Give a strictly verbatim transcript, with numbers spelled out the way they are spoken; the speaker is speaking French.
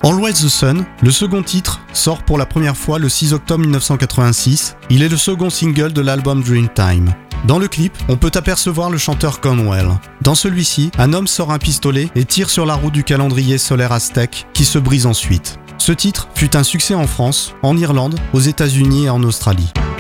Always the Sun, le second titre, sort pour la première fois le six octobre mille neuf cent quatre-vingt-six. Il est le second single de l'album Dreamtime. Dans le clip, on peut apercevoir le chanteur Conwell. Dans celui-ci, un homme sort un pistolet et tire sur la roue du calendrier solaire aztèque qui se brise ensuite. Ce titre fut un succès en France, en Irlande, aux États-Unis et en Australie.